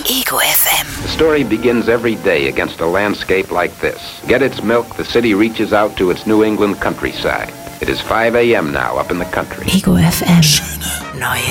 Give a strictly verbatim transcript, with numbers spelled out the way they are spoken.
Ego F M. The story begins every day against a landscape like this. Get its milk, the city reaches out to its New England countryside. It is five a.m. now up in the country. Ego F M. Schöne neue